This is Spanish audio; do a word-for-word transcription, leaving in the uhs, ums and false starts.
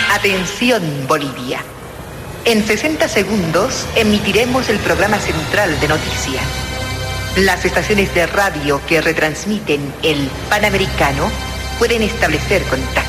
Atención, Bolivia. En sesenta segundos emitiremos el programa central de noticias. Las estaciones de radio que retransmiten el Panamericano pueden establecer contacto.